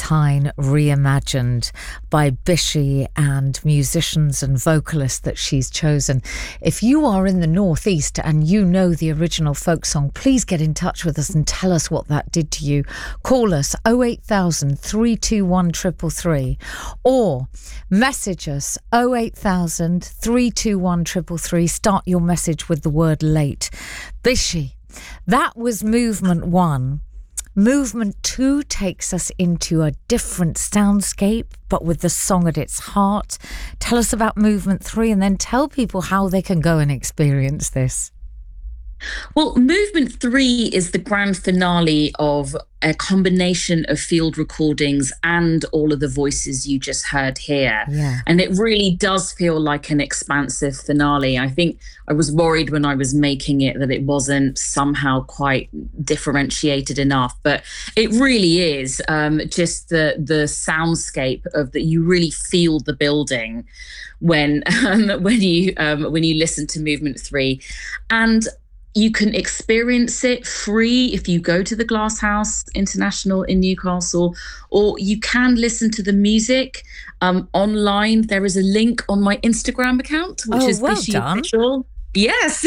Valentine reimagined by Bishi and musicians and vocalists that she's chosen. If you are in the Northeast and you know the original folk song, please get in touch with us and tell us what that did to you. Call us 08000 321 333 or message us 08000 321 333. Start your message with the word late. Bishi, that was movement 1. Movement 2 takes us into a different soundscape, but with the song at its heart. Tell us about movement 3 and then tell people how they can go and experience this. Well, movement 3 is the grand finale of a combination of field recordings and all of the voices you just heard here. Yeah. And it really does feel like an expansive finale. I think I was worried when I was making it that it wasn't somehow quite differentiated enough, but it really is. Just the soundscape of that, you really feel the building when you listen to movement 3. And you can experience it free if you go to the Glasshouse International in Newcastle, or you can listen to the music online. There is a link on my Instagram account, which is well Bishi done. Official. Yes.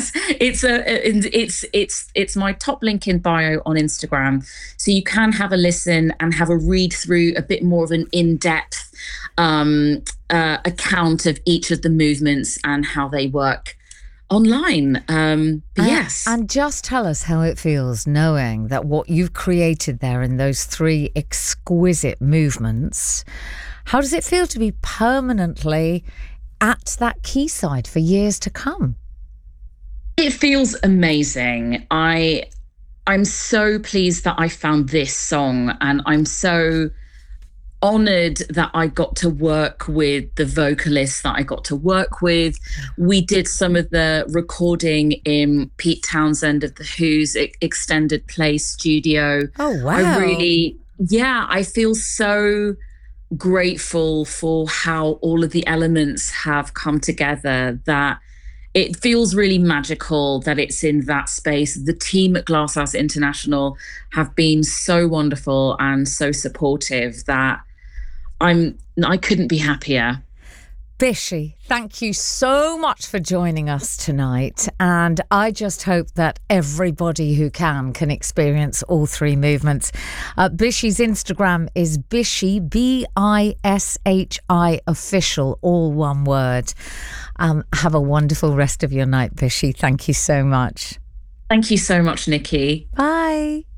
It's my top link in bio on Instagram, so you can have a listen and have a read through a bit more of an in-depth account of each of the movements and how they work online. Yes. And just tell us how it feels knowing that what you've created there in those 3 exquisite movements, how does it feel to be permanently at that keyside for years to come? It feels amazing. I'm so pleased that I found this song, and I'm so honored that I got to work with the vocalists that I got to work with. We did some of the recording in Pete Townsend of The Who's extended play studio. Oh, wow. I feel so grateful for how all of the elements have come together, that it feels really magical that it's in that space. The team at Glasshouse International have been so wonderful and so supportive that I couldn't be happier. Bishi, thank you so much for joining us tonight. And I just hope that everybody who can experience all 3 movements. Bishi's Instagram is Bishi, Bishi official, all one word. Have a wonderful rest of your night, Bishi. Thank you so much. Thank you so much, Nikki. Bye.